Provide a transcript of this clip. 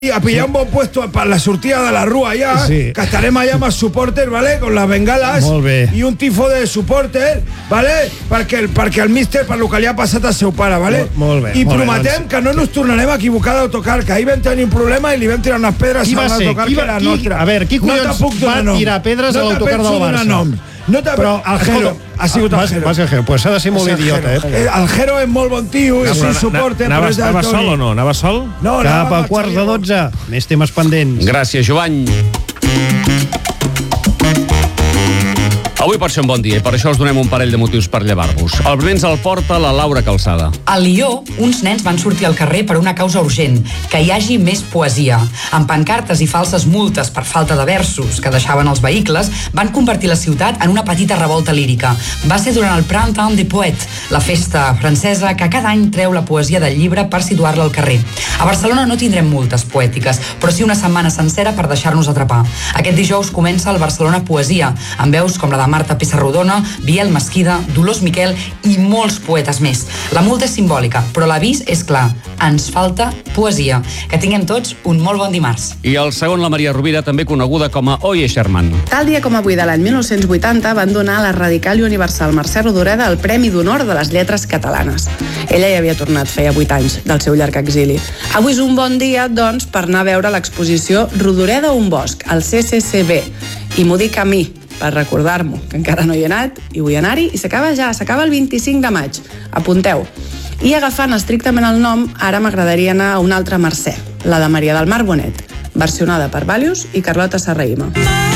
a pillar un bon puesto para la sortida de la rua allà, que estarem allà amb els supporters, ¿vale? Con les bengales i un tifo de supporter, ¿vale? Perquè el míster, per lo que li ha passat al seu pare, ¿vale? I prometem que no ens tornarem a equivocar d'autocar, que ahir vam tenir un problema i li vam tirar unes pedres a l'autocar que era nostra. A veure, qui collons va tirar pedres a l'autocar del Barça? Però el Jero ha sigut el Jero. Pues s'ha de ser molt idiota, El Jero és molt bon tio, és un supporter. Anava sol o no? Anava sol? Cap a quarts de 12. Més temes pendents. Gràcies, Jovany. Avui pot ser un bon dia i per això us donem un parell de motius per llevar-vos. El primer ens el porta la Laura Calçada. A Lió, uns nens van sortir al carrer per una causa urgent, que hi hagi més poesia. Amb pancartes i falses multes per falta de versos que deixaven els vehicles, van convertir la ciutat en una petita revolta lírica. Va ser durant el Printemps des Poètes, la festa francesa que cada any treu la poesia del llibre per situar-la al carrer. A Barcelona no tindrem multes poètiques, però sí una setmana sencera per deixar-nos atrapar. Aquest dijous comença el Barcelona Poesia, amb veus com la de Marta Pissarrodona, Biel Mesquida, Dolors Miquel i molts poetes més. La multa és simbòlica, però l'avís és clar. Ens falta poesia. Que tinguem tots un molt bon dimarts. I el segon, la Maria Rovira, també coneguda com a Oye Sherman. Tal dia com avui de l'any 1980 van donar a la radical i universal Mercè Rodoreda el Premi d'Honor de les Lletres Catalanes. Ella ja havia tornat feia 8 anys del seu llarg exili. Avui és un bon dia, doncs, per anar a veure l'exposició Rodoreda un bosc, al CCCB. I m'ho dic a mi, per recordar-m'ho, que encara no hi he anat, i vull anar-hi, i s'acaba el 25 de maig. Apunteu. I agafant estrictament el nom, ara m'agradaria anar a una altra Mercè, la de Maria del Mar Bonet, versionada per Valius i Carlota Serrahima.